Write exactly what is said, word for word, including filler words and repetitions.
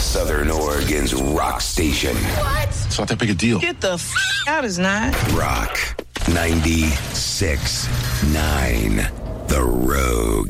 Southern Oregon's rock station. What? It's not that big a deal. Get the f*** out, it's not. Rock ninety-six point nine. The Rogue.